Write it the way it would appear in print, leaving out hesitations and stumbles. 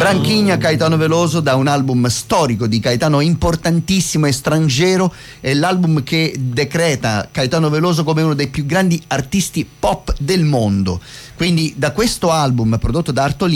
Branchigna, Caetano Veloso, da un album storico di Caetano importantissimo e straniero, è l'album che decreta Caetano Veloso come uno dei più grandi artisti pop del mondo. Quindi da questo album prodotto da Artolini